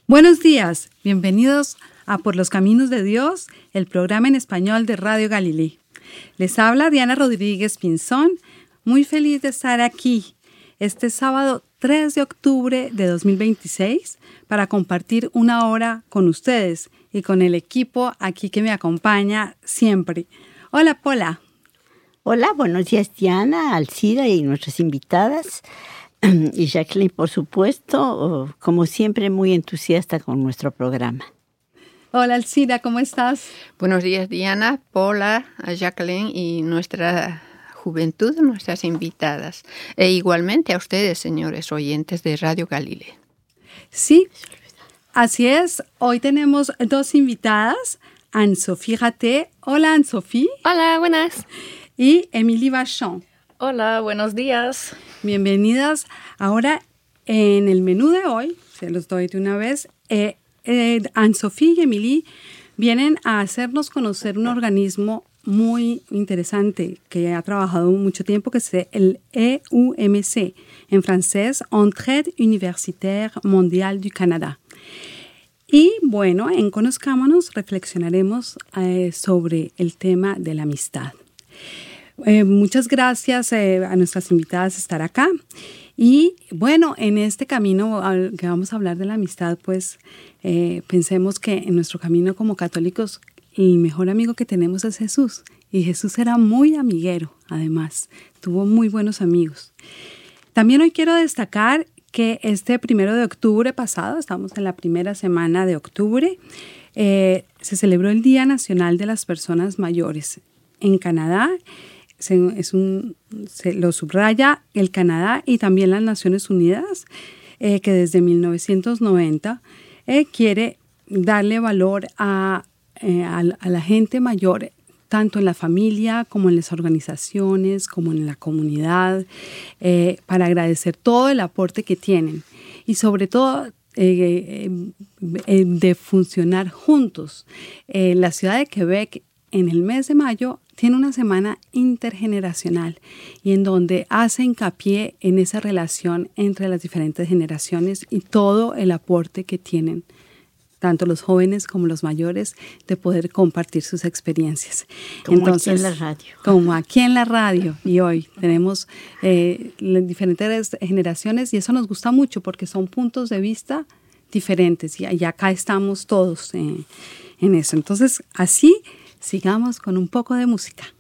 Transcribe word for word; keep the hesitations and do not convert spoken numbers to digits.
Buenos días, bienvenidos a Por los Caminos de Dios, el programa en español de Radio Galilei. Les habla Diana Rodríguez Pinzón, muy feliz de estar aquí este sábado tres de octubre de dos mil veintiséis para compartir una hora con ustedes y con el equipo aquí que me acompaña siempre. Hola, Pola. Hola, buenos días, Diana, Alcida y nuestras invitadas. Y Jacqueline, por supuesto, como siempre, muy entusiasta con nuestro programa. Hola, Alcida, ¿cómo estás? Buenos días, Diana, Paula, Jacqueline y nuestra juventud, nuestras invitadas. E igualmente a ustedes, señores oyentes de Radio Galilei. Sí, así es. Hoy tenemos dos invitadas, Anne-Sophie Raté. Hola, Anne-Sophie. Hola, buenas. Y Émilie Vachon. Hola, buenos días. Bienvenidas. Ahora, en el menú de hoy, se los doy de una vez, eh, eh, Anne-Sophie y Émilie vienen a hacernos conocer un organismo muy interesante que ha trabajado mucho tiempo, que es el E U M C, en francés, Entraide Universitaire Mondiale du Canada. Y bueno, en Conozcámonos reflexionaremos eh, sobre el tema de la amistad. Eh, muchas gracias eh, a nuestras invitadas por estar acá. Y bueno, en este camino al que vamos a hablar de la amistad, pues eh, pensemos que en nuestro camino como católicos el mejor amigo que tenemos es Jesús. Y Jesús era muy amiguero, además, tuvo muy buenos amigos. También hoy quiero destacar que este primero de octubre pasado, estamos en la primera semana de octubre, eh, se celebró el Día Nacional de las Personas Mayores. En Canadá, se, es un, se lo subraya el Canadá y también las Naciones Unidas, eh, que desde mil novecientos noventa eh, quiere darle valor a, eh, a, a la gente mayor, tanto en la familia como en las organizaciones, como en la comunidad, eh, para agradecer todo el aporte que tienen y sobre todo eh, eh, de funcionar juntos. Eh, la ciudad de Quebec en el mes de mayo tiene una semana intergeneracional y en donde hace hincapié en esa relación entre las diferentes generaciones y todo el aporte que tienen tanto los jóvenes como los mayores, de poder compartir sus experiencias. Como Entonces, aquí en la radio. Como aquí en la radio. Y hoy tenemos eh, diferentes generaciones y eso nos gusta mucho porque son puntos de vista diferentes y, y acá estamos todos eh, en eso. Entonces, así sigamos con un poco de música.